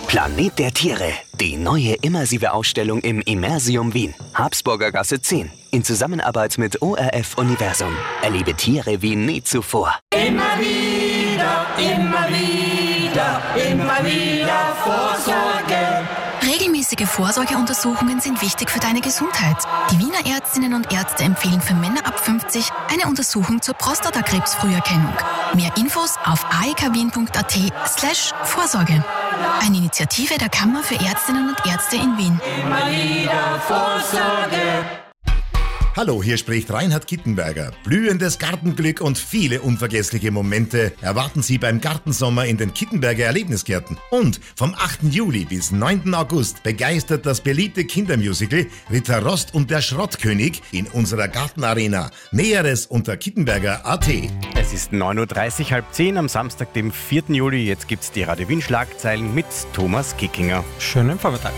Planet der Tiere, die neue immersive Ausstellung im Immersium Wien, Habsburger Gasse 10, in Zusammenarbeit mit ORF Universum. Erlebe Tiere wie nie zuvor. Immer wieder, immer wieder, immer wieder Vorsorge. Regelmäßige Vorsorgeuntersuchungen sind wichtig für deine Gesundheit. Die Wiener Ärztinnen und Ärzte empfehlen für Männer ab 50 eine Untersuchung zur Prostatakrebsfrüherkennung. Mehr Infos auf aekw.at/Vorsorge. Eine Initiative der Kammer für Ärztinnen und Ärzte in Wien. Immer wieder Vorsorge. Hallo, hier spricht Reinhard Kittenberger. Blühendes Gartenglück und viele unvergessliche Momente erwarten Sie beim Gartensommer in den Kittenberger Erlebnisgärten. Und vom 8. Juli bis 9. August begeistert das beliebte Kindermusical Ritter Rost und der Schrottkönig in unserer Gartenarena. Näheres unter kittenberger.at. Es ist 9.30 Uhr, halb 10 am Samstag, dem 4. Juli. Jetzt gibt's die Radio Wien Schlagzeilen mit Thomas Kickinger. Schönen Vormittag.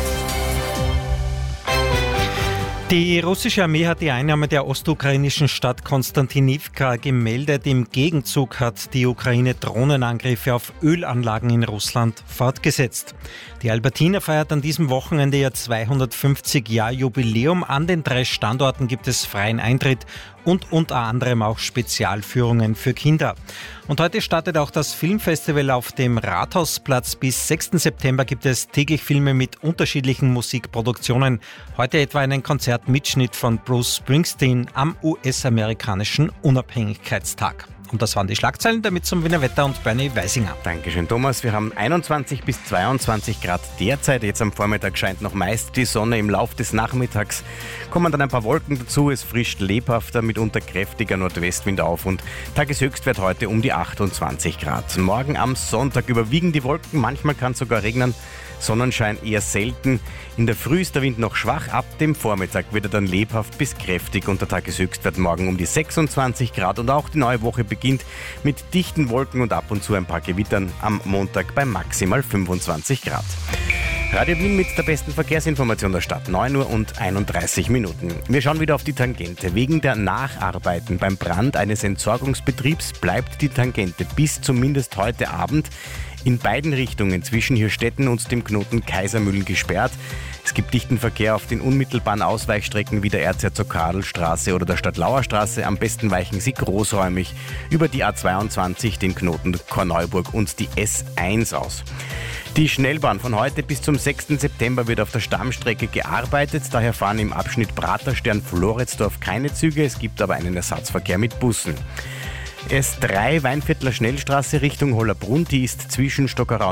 Die russische Armee hat die Einnahme der ostukrainischen Stadt Konstantinivka gemeldet. Im Gegenzug hat die Ukraine Drohnenangriffe auf Ölanlagen in Russland fortgesetzt. Die Albertina feiert an diesem Wochenende ihr 250-Jahr-Jubiläum. An den 3 Standorten gibt es freien Eintritt und unter anderem auch Spezialführungen für Kinder. Und heute startet auch das Filmfestival auf dem Rathausplatz. Bis 6. September gibt es täglich Filme mit unterschiedlichen Musikproduktionen. Heute etwa einen Konzertmitschnitt von Bruce Springsteen am US-amerikanischen Unabhängigkeitstag. Und das waren die Schlagzeilen, damit zum Wiener Wetter und Bernie Weisinger. Dankeschön, Thomas. Wir haben 21 bis 22 Grad derzeit. Jetzt am Vormittag scheint noch meist die Sonne. Im Lauf des Nachmittags kommen dann ein paar Wolken dazu. Es frischt lebhafter, mitunter kräftiger Nordwestwind auf und Tageshöchstwert heute um die 28 Grad. Morgen am Sonntag überwiegen die Wolken. Manchmal kann es sogar regnen. Sonnenschein eher selten. In der Früh ist der Wind noch schwach. Ab dem Vormittag wird er dann lebhaft bis kräftig und der Tageshöchstwert morgen um die 26 Grad. Und auch die neue Woche beginnt mit dichten Wolken und ab und zu ein paar Gewittern. Am Montag bei maximal 25 Grad. Radio Wien mit der besten Verkehrsinformation der Stadt. 9 Uhr und 31 Minuten. Wir schauen wieder auf die Tangente. Wegen der Nacharbeiten beim Brand eines Entsorgungsbetriebs bleibt die Tangente bis zumindest heute Abend in beiden Richtungen zwischen Hirstetten und dem Knoten Kaisermühlen gesperrt. Es gibt dichten Verkehr auf den unmittelbaren Ausweichstrecken wie der Erzherzog-Karl-Straße oder der Stadtlauer Straße. Am besten weichen Sie großräumig über die A22, den Knoten Korneuburg und die S1 aus. Die Schnellbahn von heute bis zum 6. September wird auf der Stammstrecke gearbeitet. Daher fahren im Abschnitt Praterstern-Floridsdorf keine Züge. Es gibt aber einen Ersatzverkehr mit Bussen. S3 Weinviertler Schnellstraße Richtung Hollerbrunn, die ist zwischen Stockerau